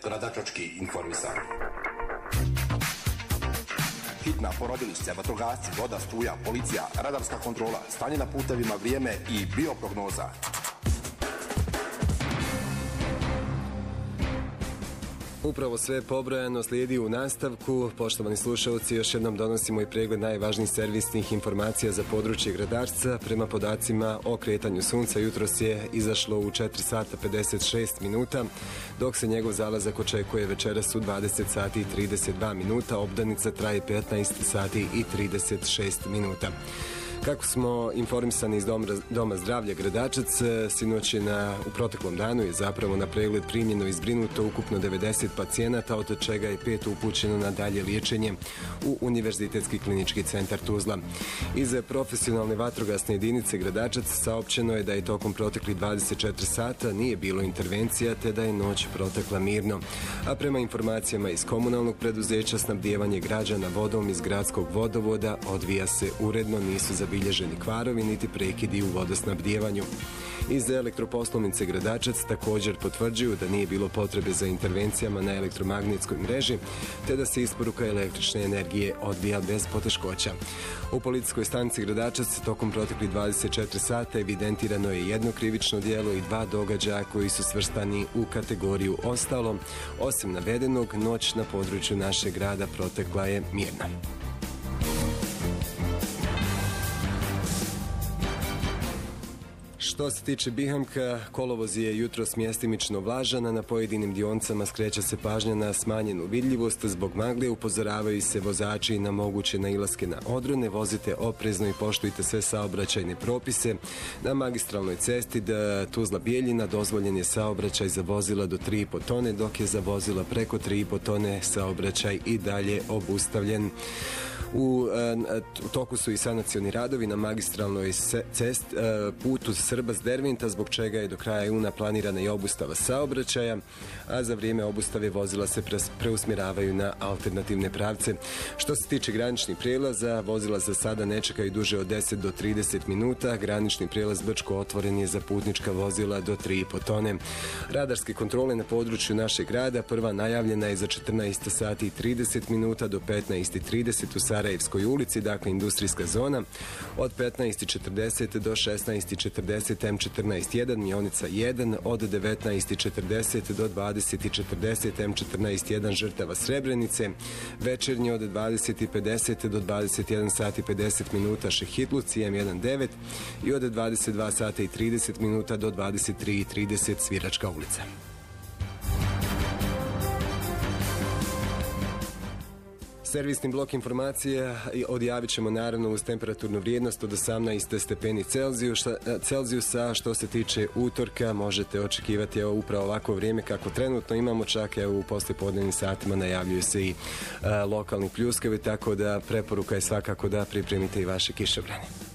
Gradačački informisar. Hitna, porodilište, vatrogasci, voda, struja, policija, radarska kontrola, stanje na putevima, vrijeme i bioprognoza. Upravo sve pobrojano slijedi u nastavku. Poštovani slušalci, još jednom donosimo i pregled najvažnijih servisnih informacija za područje Gradarca. Prema podacima o kretanju sunca, jutros je izašlo u 4 sata 56 minuta, dok se njegov zalazak očekuje večeras u 20 sati i 32 minuta. Obdanica traje 15 sati i 36 minuta. Kako smo informisani iz Doma zdravlja Gradačac, sinoć je u proteklom danu je zapravo na pregled primljeno i zbrinuto ukupno 90 pacijenata, od čega je 5 upućeno na dalje liječenje u Univerzitetski klinički centar Tuzla. Iz profesionalne vatrogasne jedinice Gradačac saopćeno je da je tokom proteklih 24 sata nije bilo intervencija, te da je noć protekla mirno. A prema informacijama iz komunalnog preduzeća, snabdijevanje građana vodom iz gradskog vodovoda odvija se uredno, nisu zabilježeni kvarovi niti prekidi u vodosnabdijevanju. Iz elektroposlovnice Gradačac također potvrđuju da nije bilo potrebe za intervencijama na elektromagnetskoj mreži, te da se isporuka električne energije odvija bez poteškoća. U policijskoj stanici Gradačac tokom proteklih 24 sata evidentirano je jedno krivično djelo i 2 događaja koji su svrstani u kategoriju ostalo. Osim navedenog, noć na području našeg grada protekla je mirna. Što se tiče Bihamka, kolovoz je jutros mjestimično vlažan, a na pojedinim dionicama skreće se pažnja na smanjenu vidljivost. Zbog magle upozoravaju se vozači na moguće nailaske na odrone. Vozite oprezno i poštujte sve saobraćajne propise. Na magistralnoj cesti Tuzla-Bijeljina dozvoljen je saobraćaj za vozila do 3,5 tone, dok je za vozila preko 3,5 tone saobraćaj i dalje obustavljen. U toku su i sanacioni radovi na magistralnoj putu Srbas-Dervinta, zbog čega je do kraja juna planirana i obustava saobraćaja, a za vrijeme obustave vozila se preusmjeravaju na alternativne pravce. Što se tiče graničnih prijelaza, vozila za sada ne čekaju duže od 10 do 30 minuta. Granični prijelaz Brčko otvoren je za putnička vozila do 3,5 tone. Radarske kontrole na području našeg grada, prva najavljena je za 14 sati i 30 minuta do 15:30 u Sarajevskoj ulici, dakle industrijska zona, od 15:40 do 16:40 M14-1, Mionica 1, od 19:40 do 20:40 M14-1 Žrtava Srebrenice, večernje od 20:50 do 21 sati 50 minuta Šehidluci M19 i od 22 sata i 30 minuta do 23:30 Sviračka ulica. Servisni blok informacija odjavit ćemo naravno uz temperaturnu vrijednost od 18 stepeni Celzijusa. Što se tiče utorka, možete očekivati upravo ovako vrijeme kako trenutno imamo, čak u poslijepodnevnim satima najavljuju se i lokalni pljuskavi, tako da preporuka je svakako da pripremite i vaše kišobrane.